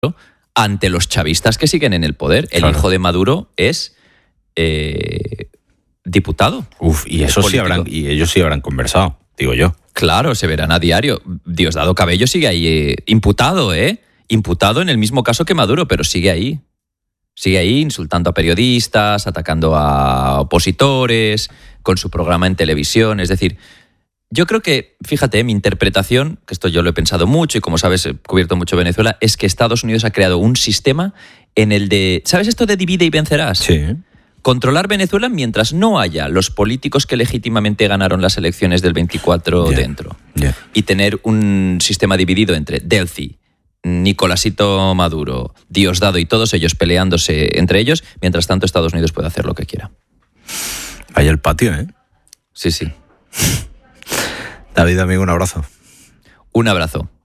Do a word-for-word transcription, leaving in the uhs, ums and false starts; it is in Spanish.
ante los chavistas que siguen en el poder. El Claro. hijo de Maduro es eh, diputado. Uf, y Es eso sí político. habrán, y ellos sí habrán conversado, digo yo. Claro, se verán a diario. Diosdado Cabello sigue ahí, eh, imputado, ¿eh? Imputado en el mismo caso que Maduro, pero sigue ahí. Sigue ahí insultando a periodistas, atacando a opositores, con su programa en televisión. Es decir, yo creo que, fíjate, mi interpretación, que esto yo lo he pensado mucho y como sabes he cubierto mucho Venezuela, es que Estados Unidos ha creado un sistema en el de, ¿sabes esto de divide y vencerás? Sí. Controlar Venezuela mientras no haya los políticos que legítimamente ganaron las elecciones del veinticuatro Yeah, dentro. yeah. Y tener un sistema dividido entre Delcy, Nicolásito Maduro, Diosdado y todos ellos peleándose entre ellos, mientras tanto Estados Unidos puede hacer lo que quiera. Vaya el patio, ¿eh? Sí, sí. David, amigo, un abrazo. Un abrazo.